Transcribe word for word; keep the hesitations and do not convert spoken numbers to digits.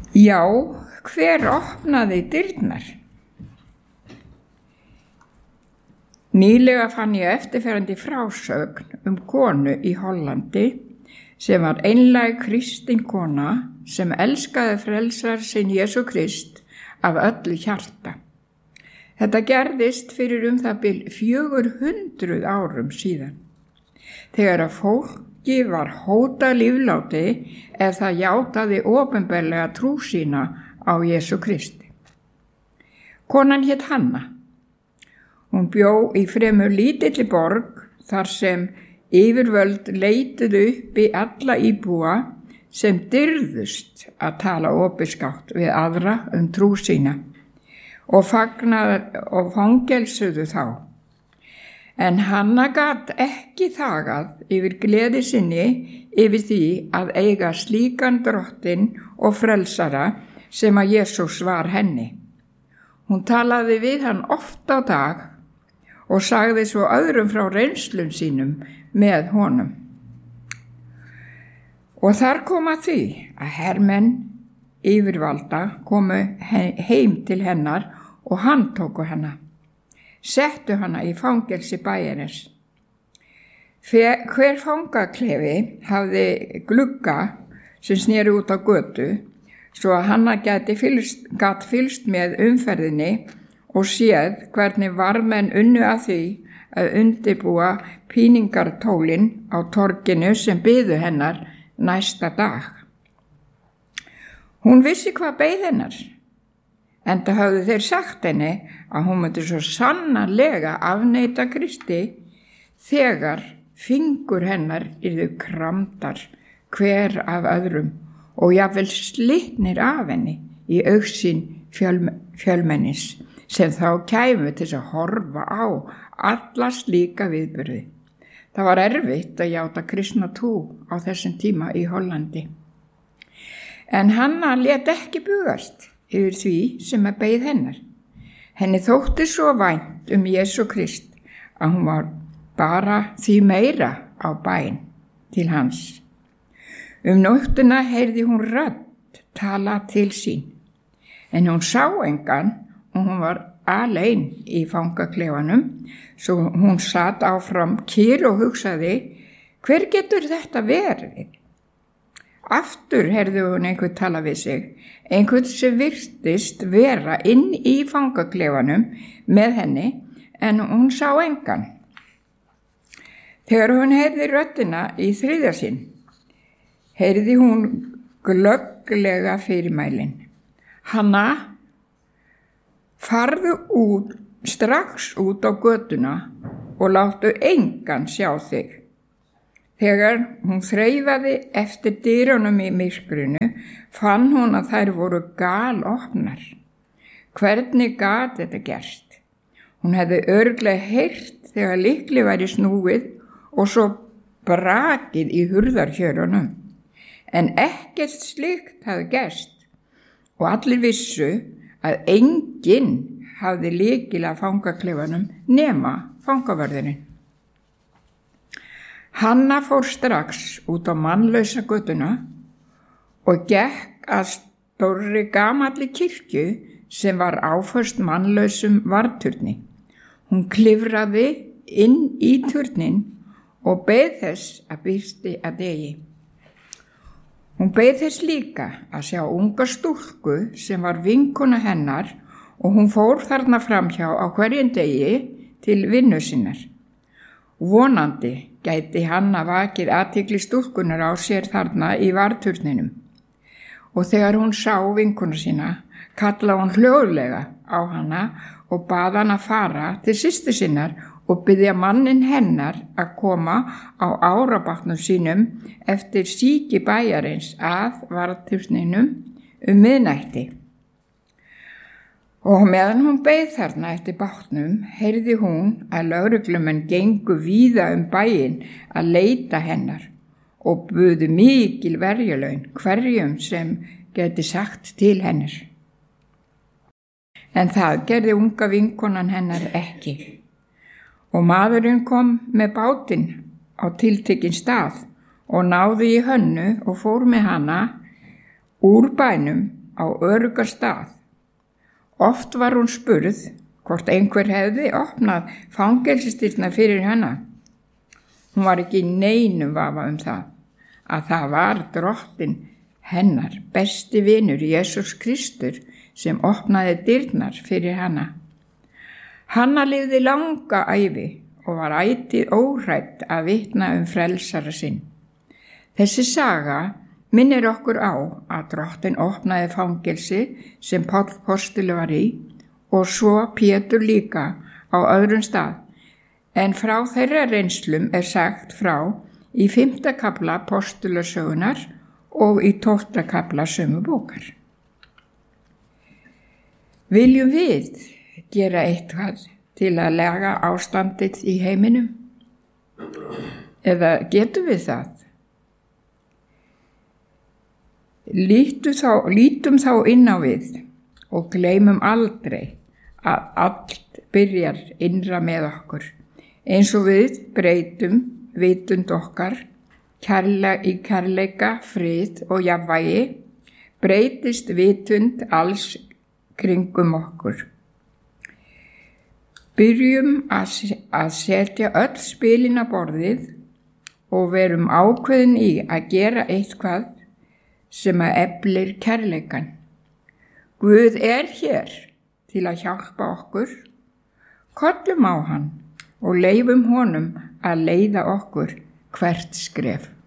Já, hver opnaði dyrnar? Nýlega fann ég eftirferandi frásögn um konu í Hollandi sem var einlæg kristin kona sem elskaði frelsar sinn Jesú Krist af öllu hjarta. Þetta gerðist fyrir um það bil fjögur hundruð árum síðan, þegar að fólki var hótað lífláti ef það játaði opinberlega trú sína á Jesú Kristi. Konan hét Hanna. Hún bjó í fremur lítilli borg þar sem yfirvöld leituðu upp í alla íbúa sem dyrðust að tala opinskátt við aðra um trú sína og fagnaði og fangelsuðu þá. En Hanna gat ekki þagað yfir gleði sinni yfir því að eiga slíkan drottinn og frelsara sem að Jesús var henni. Hún talaði við hann oft á dag og sagði svo öðrum frá reynslum sínum með honum. Og þar kom að því að hermenn yfirvalda komu heim til hennar og handtóku hana, settu hana í fangelsi bæjarins. Hver fangaklefi hafði glugga sem sneri út á götu, svo að Hanna gæti fylst, gat fylst með umferðinni og séð hvernig varmenn unnu að því að undirbúa píningartólin á torginu sem biðu hennar næsta dag. Hún vissi hvað beið hennar, enda höfðu þeir sagt henni að hún myndi svo sannarlega afneita Kristi þegar fingur hennar yrðu kramdar hver af öðrum og jafnvel slitnir af henni í augsýn fjöl, fjölmennis sem þá kæmu til að horfa á alla slíka viðburði. Það var erfitt að játa kristna trú á þessum tíma í Hollandi. En Hanna lét ekki bugast yfir því sem að beið hennar. Henni þótti svo vænt um Jesú Krist að hún var bara því meira á bæn til hans. Um nóttina heyrði hún rödd tala til sín, en hún sá engan og hún var alein í fangaklefanum, svo hún sat áfram kyrr og hugsaði, hver getur þetta verið? Aftur heyrði hún einhvern tala við sig, einhvern sem virtist vera inn í fangaklefanum með henni, en hún sá engan. Þegar hún heyrði röddina í þriðja sinn, heyrði hún glögglega fyrirmælin. Hanna, farðu út, strax út á götuna og láttu engan sjá þig. Þegar hún þreifaði eftir dyrunum í myrkrinu, fann hún að þær voru galopnar. Hvernig gat þetta gerst? Hún hefði örugglega heyrt þegar lykli væri snúið og svo brakið í hurðarhjörunum. En ekkert slíkt hafði gerst og allir vissu að enginn hafði lykil að fangaklefanum nema fangavörðurinn. Hanna fór strax út á mannlausa götuna og gekk að stórri gamalli kirkju sem var áföst mannlausum varðturni. Hún klifraði inn í turnin og beið þess að birti að degi. Hún beið þess líka að sjá unga stúlku sem var vinkona hennar og hún fór þarna framhjá á hverjum degi til vinnu sinnar. Vonandi gæti Hanna vakið athygli stúlkunar á sér þarna í varðturninum. Og þegar hún sá vinkona sína, kallaði hún hljóðlega á hana og bað hana fara til systur sinnar og biðja mannin hennar að koma á árabátnum sínum eftir síki bæjarins að varðturninum um miðnætti. Og meðan hún beið þarna eftir bátnum, heyrði hún að lögreglumenn gengu víða um bæinn að leita hennar og buðu mikil verjalaun hverjum sem geti sagt til hennar. En það gerði unga vinkonan hennar ekki. Og maðurinn kom með bátinn á tiltekinn stað og náði í Hönnu og fór með hana úr bænum á öruggan stað. Oft var hún spurð hvort einhver hefði opnað fangelsisdyrnar fyrir hana. Hún var ekki í neinum vafa um það, að það var Drottinn hennar, besti vinur Jesús Kristur, sem opnaði dyrnar fyrir hana. Hanna lifði langa ævi og var ætíð óhrædd að vitna um frelsara sinn. Þessi saga minnir okkur á að Drottinn opnaði fangelsi sem Páll postuli var í og svo Pétur líka á öðrum stað, en frá þeirra reynslum er sagt frá í fimmta kafla Postulasögunar og í tólfta kafla sömu bókar. Viljum við gera eitthvað til að lega ástandið í heiminum? Eða getum við það? Lítum þá, lítum þá inn á við og gleymum aldrei að allt byrjar innra með okkur. Eins og við breytum vitund okkar kærle, í kærleika, frið og jafnvægi, breytist vitund alls kringum okkur. Byrjum að, að setja öll spilin á borðið og verum ákveðin í að gera eitthvað sem að eflir kærleikan. Guð er hér til að hjálpa okkur. Kollum á hann og leifum honum að leiða okkur hvert skref.